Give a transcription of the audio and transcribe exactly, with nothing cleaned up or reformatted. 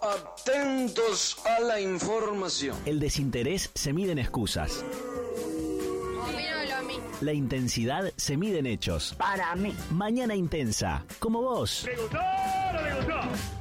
Atentos a la información. El desinterés se mide en excusas. Opino lo mismo. La intensidad se mide en hechos. Para mí. Mañana Intensa, como vos. ¿Le gustó o no le gustó?